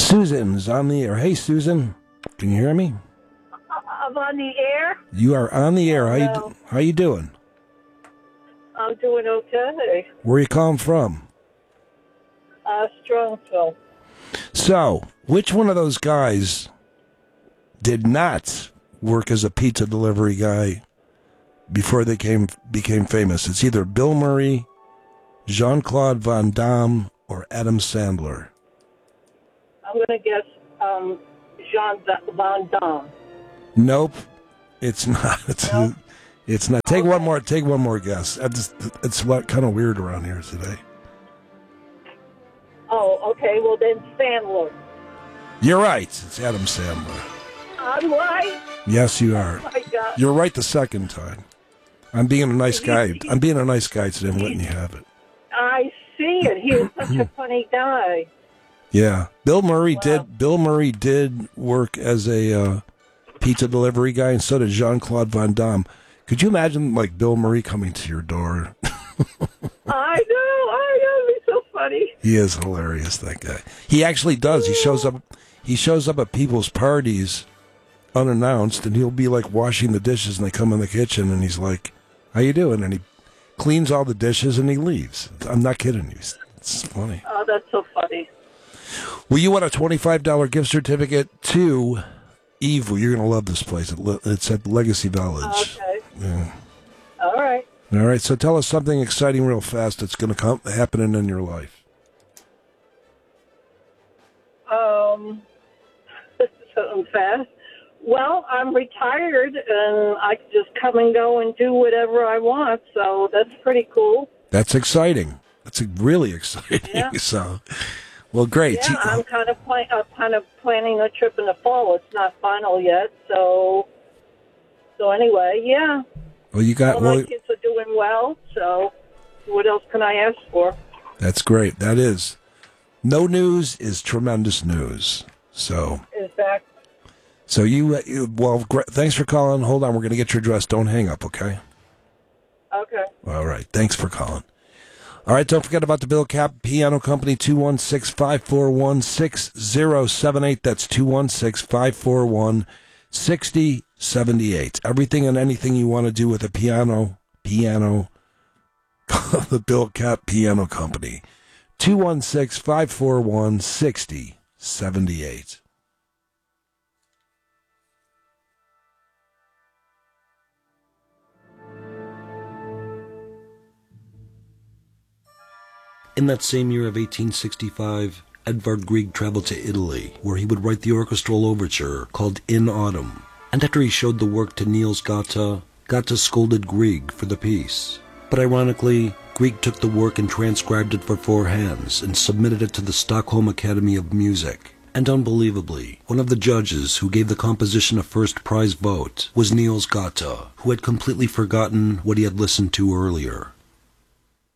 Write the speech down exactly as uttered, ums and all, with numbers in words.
Susan's on the air. Hey, Susan, can you hear me? I'm on the air. You are on the air. How you No. do- how you doing? I'm doing okay. Where you calling from? Uh, Strongsville. So, which one of those guys did not work as a pizza delivery guy before they came became famous? It's either Bill Murray, Jean-Claude Van Damme, or Adam Sandler. I'm going to guess um, Jean Van Damme. Nope, it's not. It's, No? it's not. Take Okay. one more. Take one more guess. I just, it's kind of weird around here today. Oh, okay. Well, then Sandler. You're right. It's Adam Sandler. I'm right. Yes, you are. Oh, my God. You're right the second time. I'm being a nice guy. I'm being a nice guy today. I'm letting you have it. I see it. He is such a funny guy. Yeah, Bill Murray Wow. did. Bill Murray did work as a uh, pizza delivery guy, and so did Jean-Claude Van Damme. Could you imagine, like, Bill Murray coming to your door? I know. I know. He's so funny. He is hilarious, that guy. He actually does. He shows up. He shows up at people's parties unannounced, and he'll be like washing the dishes, and they come in the kitchen, and he's like, "How you doing?" And he cleans all the dishes, and he leaves. I'm not kidding you. It's funny. Oh, that's so funny. Well, you want a twenty-five dollars gift certificate to Evil. You're going to love this place. It's at Legacy Village. Okay. Yeah. All right. All right, so tell us something exciting real fast that's going to come happening in your life. Um, something fast. Well, I'm retired, and I can just come and go and do whatever I want, so that's pretty cool. That's exciting. That's really exciting. Yeah. So, well, great. Yeah, I'm kind of plan- uh, kind of planning a trip in the fall. It's not final yet, so so anyway, yeah. Well, you got. All Well, my kids are doing well, so what else can I ask for? that's great. That is. No news is tremendous news. So, In fact, so you. you well, gr- thanks for calling. Hold on, we're going to get your address. Don't hang up, okay? okay. All right. Thanks for calling. All right. Don't forget about the Bill Cap Piano Company, two one six, five four one, six zero seven eight. That's two one six, five four one, six zero seven eight. Everything and anything you want to do with a piano, piano, the Bill Cap Piano Company, two one six, five four one, six zero seven eight. In that same year of eighteen sixty-five, Edvard Grieg traveled to Italy, where he would write the orchestral overture called In Autumn. And after he showed the work to Niels Gata, Gata scolded Grieg for the piece. But ironically, Grieg took the work and transcribed it for four hands and submitted it to the Stockholm Academy of Music. And unbelievably, one of the judges who gave the composition a first prize vote was Niels Gata, who had completely forgotten what he had listened to earlier.